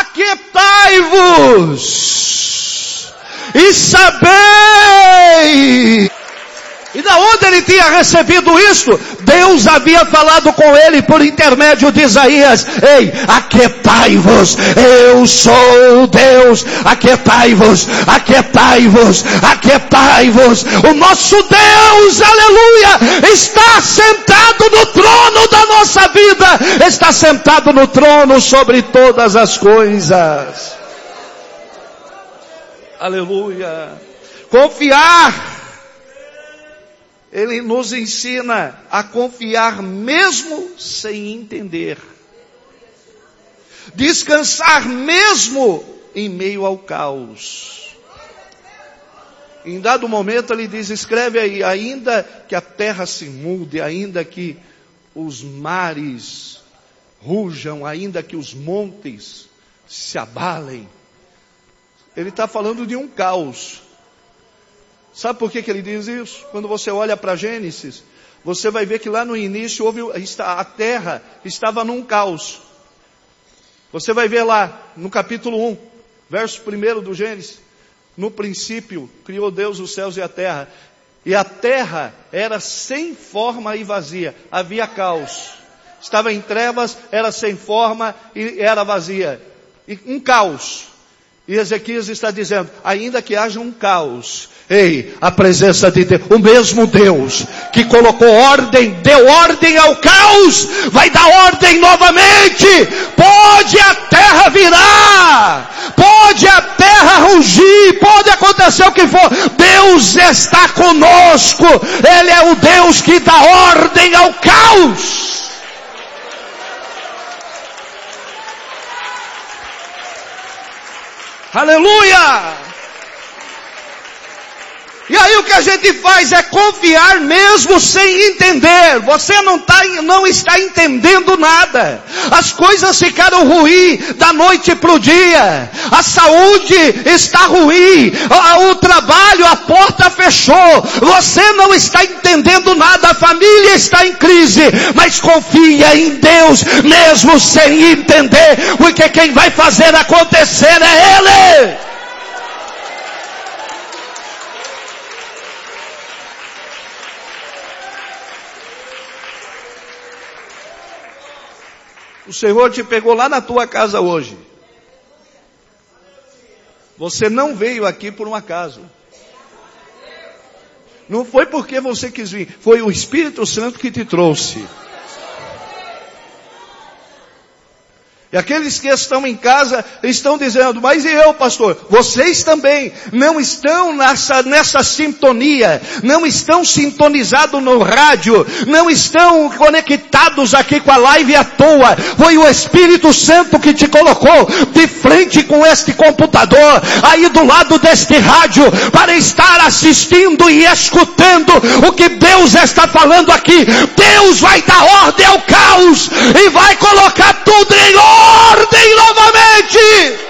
aquietai-vos e sabei. E da onde ele tinha recebido isso? Deus havia falado com ele por intermédio de Isaías. Ei, aquietai-vos, eu sou Deus, aquietai-vos, aquietai-vos, aquietai-vos. O nosso Deus, aleluia, está sentado no trono da nossa vida, está sentado no trono sobre todas as coisas. Aleluia. Confiar. Ele nos ensina a confiar mesmo sem entender. Descansar mesmo em meio ao caos. Em dado momento ele diz, escreve aí, ainda que a terra se mude, ainda que os mares rujam, ainda que os montes se abalem. Ele está falando de um caos. Sabe por que ele diz isso? Quando você olha para Gênesis, você vai ver que lá no início a terra estava num caos. Você vai ver lá no capítulo 1, verso 1 do Gênesis. No princípio, criou Deus os céus e a terra. E a terra era sem forma e vazia. Havia caos. Estava em trevas, era sem forma e era vazia. E um caos. E Ezequias está dizendo, ainda que haja um caos, ei, a presença de Deus, o mesmo Deus que colocou ordem, deu ordem ao caos, vai dar ordem novamente. Pode a terra virar, pode a terra rugir, pode acontecer o que for, Deus está conosco. Ele é o Deus que dá ordem ao caos. Aleluia! E aí o que a gente faz é confiar mesmo sem entender. Você não está entendendo nada. As coisas ficaram ruins da noite para o dia. A saúde está ruim. O trabalho, a porta fechou. Você não está entendendo nada. A família está em crise. Mas confia em Deus mesmo sem entender. Porque quem vai fazer acontecer é Ele. O Senhor te pegou lá na tua casa hoje. Você não veio aqui por um acaso. Não foi porque você quis vir. Foi o Espírito Santo que te trouxe. E aqueles que estão em casa estão dizendo, mas e eu, pastor? Vocês também não estão nessa sintonia, não estão sintonizados no rádio, não estão conectados aqui com a live à toa. Foi o Espírito Santo que te colocou de frente com este computador, aí do lado deste rádio, para estar assistindo e escutando o que Deus está falando aqui. Deus vai dar ordem ao caos e vai colocar tudo em ordem novamente.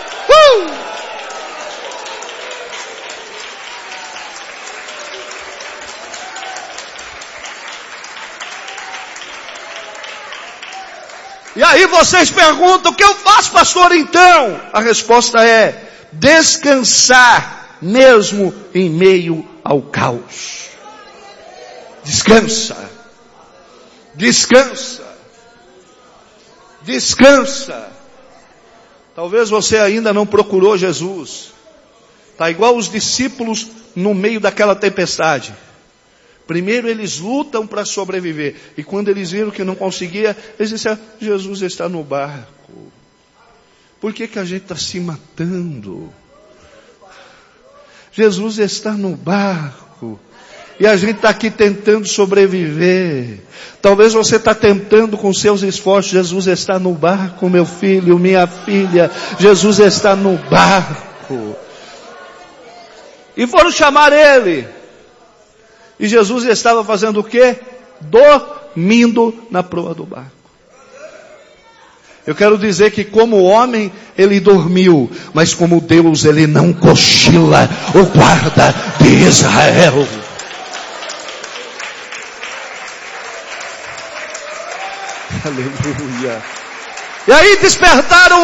E aí vocês perguntam, o que eu faço, pastor, então? A resposta é, descansar mesmo em meio ao caos. Descansa. Descansa. Descansa. Talvez você ainda não procurou Jesus. Está igual os discípulos no meio daquela tempestade. Primeiro eles lutam para sobreviver. E quando eles viram que não conseguia, eles disseram, Jesus está no barco. Por que a gente está se matando? Jesus está no barco. E a gente está aqui tentando sobreviver. Talvez você está tentando com seus esforços. Jesus está no barco, meu filho, minha filha. Jesus está no barco. E foram chamar ele. E Jesus estava fazendo o quê? Dormindo na proa do barco. Eu quero dizer que como homem ele dormiu, mas como Deus ele não cochila, o guarda de Israel. Aleluia. E aí despertaram